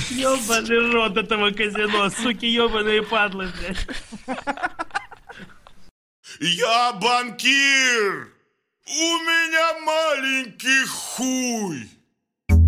Ёбаный рот этого казино, суки ёбаные падлы, блядь. Я банкир! У меня маленький хуй!